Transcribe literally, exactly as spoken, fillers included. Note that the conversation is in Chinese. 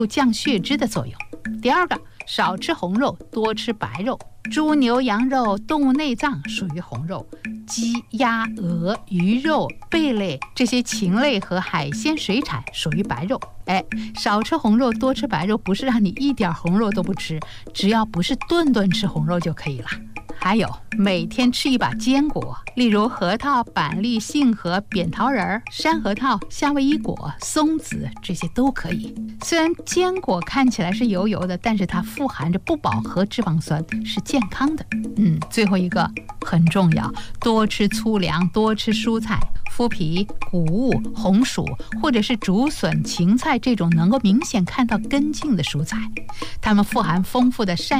降血脂的作用。第二个，少吃红肉，多吃白肉。猪牛羊肉、动物内脏属于红肉，鸡鸭鹅鱼肉贝类这些禽类和海鲜水产属于白肉。哎，少吃红肉多吃白肉，不是让你一点红肉都不吃，只要不是顿顿吃红肉就可以了。还有每天吃一把坚果，例如核桃、板栗、杏核、扁桃仁、山核桃、夏威夷果、松子，这些都可以。虽然坚果看起来是油油的，但是它富含着不饱和脂肪酸，是健康的。嗯，最后一个很重要，多吃粗粮，多吃蔬菜，麸皮、谷物、红薯或者是竹笋、芹菜这种能够明显看到根茎的蔬菜，它们富含丰富的膳